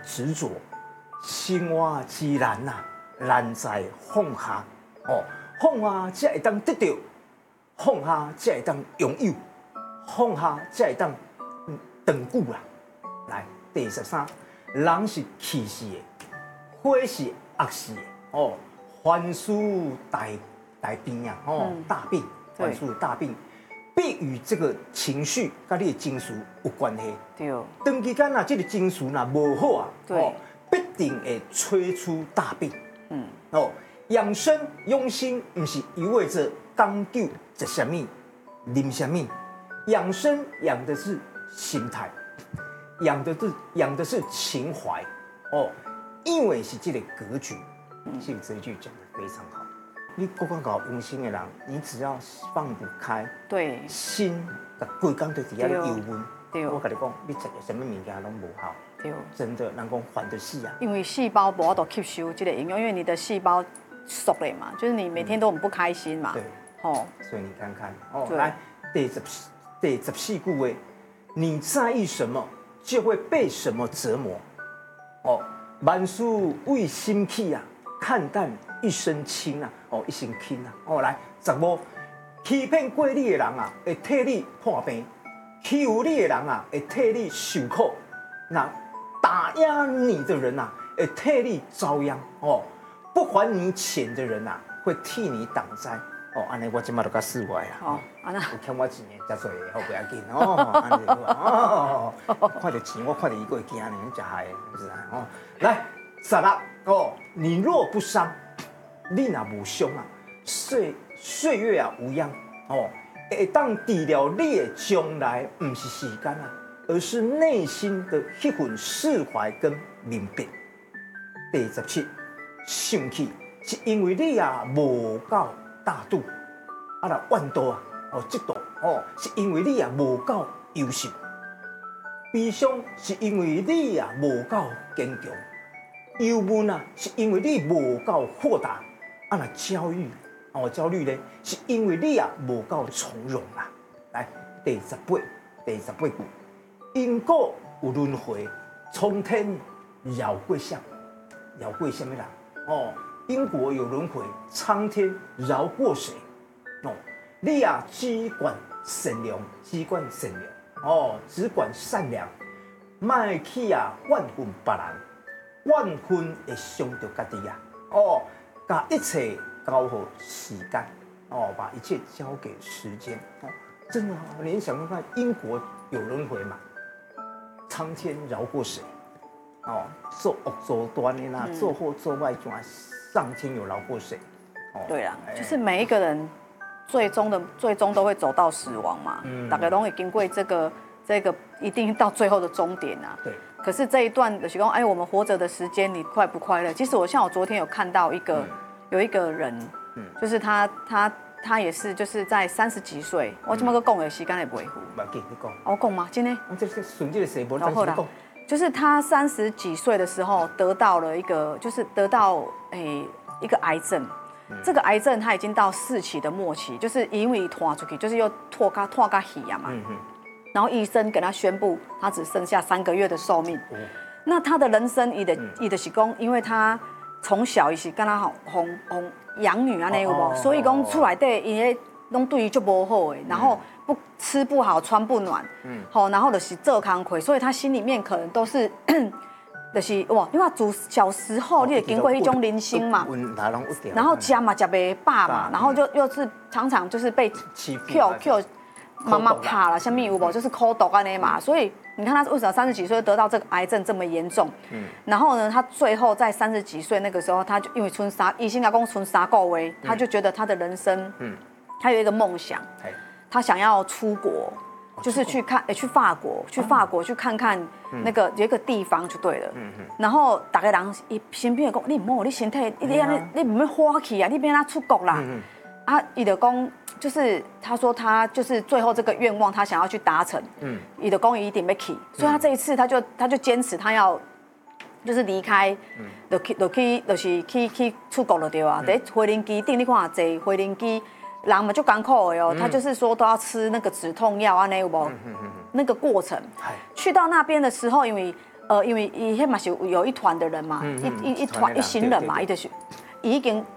执着，生活之难呐，难在放下。哦，放下才会当得到，放下才会当拥有，放下才会当长久啦。来，第13，人是气势的，火是恶势的。哦，凡事大病啊，哦，大病，凡事大病。必与这个情绪跟你的情绪有关系。 对。 长期间啊，这个情绪若无好啊，哦，必定会吹出大病。哦，养生用心，不是一味着讲究食什么、啉什么，养生养的是心态，养的是情怀。哦，因为是这个格局，这个这一句讲得非常好。你不管搞用心的人，你只要放不开， 对， 心的规工就底下有温。 对， 我跟你讲，你食什么物件拢无好。对，真的，人讲烦得死啊。 因为细胞无法度吸收这个营养，因为你的细胞熟了嘛，就是你每天都很不开心嘛。 对， 哦， 所以你看看，哦，来第14句话，你在意什么，就会被什么折磨。哦，万事为心起啊，看淡一身轻啊，哦，一身轻啊。哦，来15，欺骗过你的人啊，会替你破病；欺负你的人啊，会替你受苦。那打压你的人啊，会替你遭殃。哦，不还你钱的人啊，会替你挡灾。哦，安尼我即马就较释怀啦。 哦，安那有欠我钱的，遮侪好不要紧哦。安尼哦，看到钱，我看到伊个会惊呢，真害，是啊。哦，来16哦，你若不伤，你若无伤啊，岁月啊无恙哦，会当治疗你的将来，不是时间啊，而是内心的那份释怀跟明白。第17，生气是因为你啊无够大度，啊啦怨妒啊，哦，嫉妒哦，是因为你啊无够优秀；悲伤是因为你啊无够坚强；忧闷啊，是因为你无够豁达；啊那焦虑呢，是因为你啊无够从容啦。来，第18句，因果有轮回，苍天饶过谁？饶过什么人？哦。因果有轮回，苍天饶过谁？哦，你啊只管善良，哦，只管善良，莫去啊怨恨别人，怨恨会伤到家己啊！哦，把一切交给时间，哦，把一切交给时间。哦，真的哦，你想想看，因果有轮回嘛，苍天饶过谁？哦，做恶做端的啦，做祸做坏转。上天有饶过谁？哦， 对啦，就是每一个人最终都会走到死亡嘛。大家都会经过这个一定到最后的终点啊。 对。 可是这一段的时光，我们活着的时间，你快不快乐？其实我昨天有看到有一个人，就是他也是就是在30几岁，我这么个讲的时间也不会糊。 不要紧，你讲。 我讲吗？真的？ 这是顺这个谁不？然后啦。 就是他30几岁的时候得到了一个一个癌症，这个癌症他已经到4期的末期，就是因为拖出去，就是又拖到死啊嘛。然后医生给他宣布，他只剩下3个月的寿命。那他的人生，伊的是讲，因为他从小伊是跟他哄养女啊那有无，所以讲出来的伊个拢对伊就不好的，然后吃不好穿不暖，然后就是做工课，所以他心里面可能都是，就是哇，因为小时候你也经过一种人生嘛，然后吃嘛吃不饱嘛，然后又是常常就是被 Q 妈妈怕了，下面有无就是抠毒安尼嘛，所以你看他为什么30几岁得到这个癌症这么严重？然后呢，他最后在30几岁那个时候，他就因为医生讲剩3个月，他就觉得他的人生，他有一个梦想，他想要出国，就是去法国去看看那个有一个地方就对了。然后大家人身边讲，你唔好，你身体你唔要花去啊，你别让他出国啦。啊，伊就讲，就是他说他就是最后这个愿望，他想要去达成。伊就讲伊一定要去，所以他这一次他就坚持他要就是离开，就是去出国了对啊。在飞行机顶你看坐飞行机。人嘛就艰苦的哦，他就是说都要吃那个止痛药啊，那有无？那个过程，去到那边的时候，因为因为伊迄嘛是有一团的人嘛，一团一行人嘛，伊就是伊已经